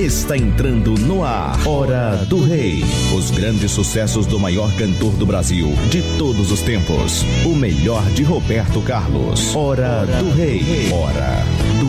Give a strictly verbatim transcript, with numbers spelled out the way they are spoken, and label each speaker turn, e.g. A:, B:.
A: Está entrando no ar, Hora do Rei. Os grandes sucessos do maior cantor do Brasil de todos os tempos. O melhor de Roberto Carlos. Hora do Rei. Hora do